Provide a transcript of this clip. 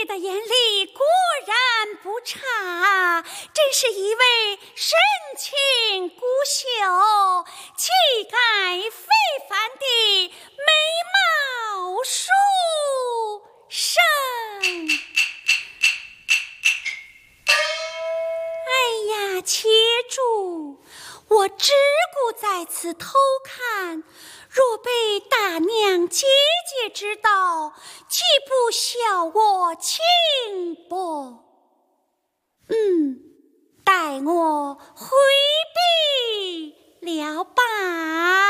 的眼力果然不差，真是一位深情孤秀、气概非凡的美貌书生。哎呀，且住！我只顾在此偷看，若被大娘姐姐知道，岂不笑我轻薄？待我回避了吧。